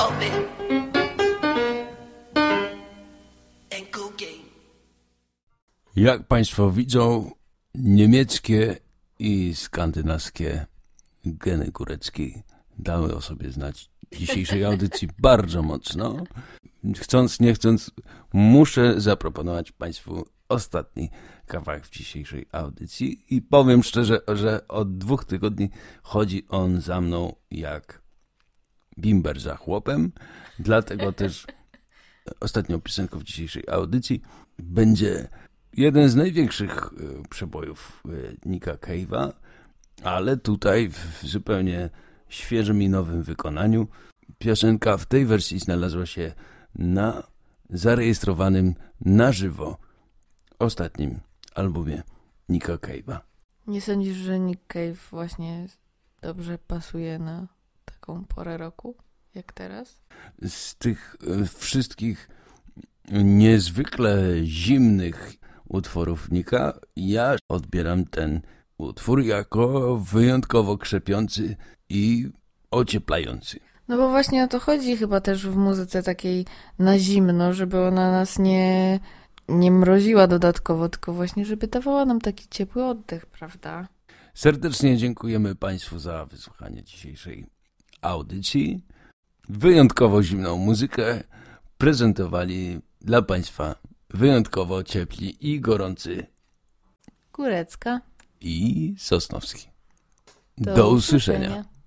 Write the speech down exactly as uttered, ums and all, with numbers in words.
Jak Państwo widzą, niemieckie i skandynawskie geny góreckie dały o sobie znać w dzisiejszej audycji bardzo mocno. Chcąc, nie chcąc, muszę zaproponować Państwu ostatni kawałek w dzisiejszej audycji i powiem szczerze, że od dwóch tygodni chodzi on za mną jak bimber za chłopem, dlatego też ostatnią piosenką w dzisiejszej audycji będzie jeden z największych przebojów Nicka Cave'a, ale tutaj w zupełnie świeżym i nowym wykonaniu. Piosenka w tej wersji znalazła się na zarejestrowanym na żywo ostatnim albumie Nicka Cave'a. Nie sądzisz, że Nick Cave właśnie dobrze pasuje na taką porę roku, jak teraz? Z tych wszystkich niezwykle zimnych utworów Nicka, ja odbieram ten utwór jako wyjątkowo krzepiący i ocieplający. No bo właśnie o to chodzi chyba też w muzyce takiej na zimno, żeby ona nas nie, nie mroziła dodatkowo, tylko właśnie żeby dawała nam taki ciepły oddech, prawda? Serdecznie dziękujemy Państwu za wysłuchanie dzisiejszej audycji. Wyjątkowo zimną muzykę prezentowali dla Państwa wyjątkowo ciepli i gorący Górecka i Sosnowski. Do, Do usłyszenia. usłyszenia.